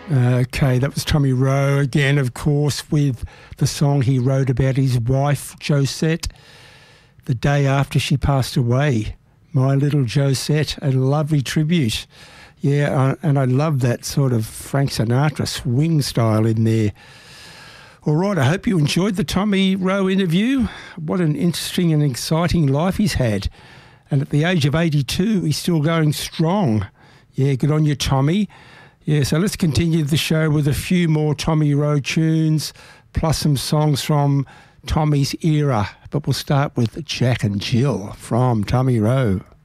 Okay, that was Tommy Rowe again, of course, with the song he wrote about his wife, Josette, the day after she passed away. My Little Josette, a lovely tribute. Yeah, and I love that sort of Frank Sinatra swing style in there. All right, I hope you enjoyed the Tommy Rowe interview. What an interesting and exciting life he's had. And at the age of 82, he's still going strong. Yeah, good on you, Tommy. Yeah, so let's continue the show with a few more Tommy Rowe tunes, plus some songs from Tommy's era. But we'll start with Jack and Jill from Tommy Rowe.